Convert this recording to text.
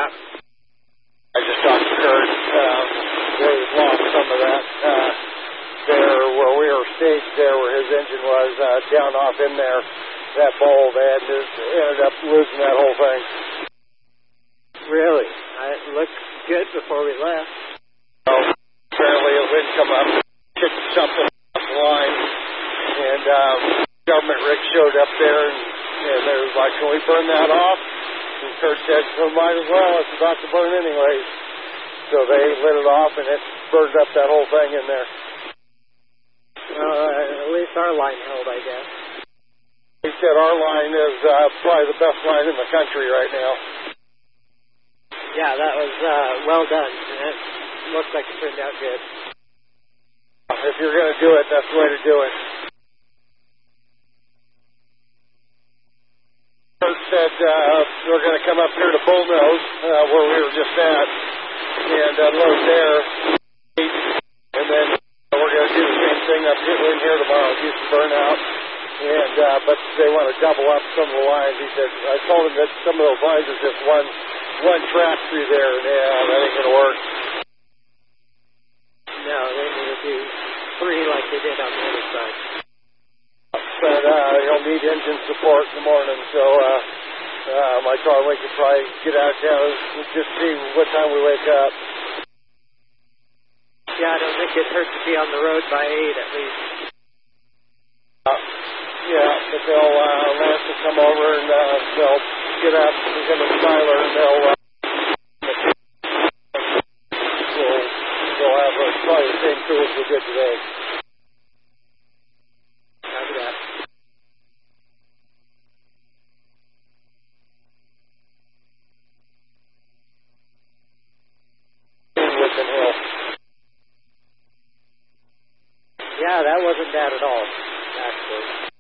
Yeah. I just talked to Kurt. They lost some of that there where we were staged there where his engine was down off in there. That bowl, they ended up losing that whole thing. Really? It looked good before we left. So, apparently a wind come up, kicked something off the line, and government rig showed up there, and they was like, can we burn that off? And Kurt said, well, might as well, it's about to burn anyways. So they lit it off, and it burned up that whole thing in there. At least our line held, I guess. He said our line is probably the best line in the country right now. Yeah, that was well done. It looks like it turned out good. If you're going to do it, that's the way to do it. Kurt said we're going to come up here to Bullnose, where we were just at, and unload there, and then we're going to do the same thing up here in here tomorrow, do some burnout, and but they want to double up some of the lines. He said, I told him that some of those lines are just one track through there, and that ain't going to work. No, they need to do 3 like they did on the other side. But he'll need engine support in the morning, so I thought we could probably get out of town and just see what time we wake up. Yeah, I don't think it hurts to be on the road by 8 at least. Yeah, but they'll Lance will come over and they'll get up with him and Tyler, and they'll have probably the same crew as we did today. Copy that. Yeah, that wasn't bad at all, actually.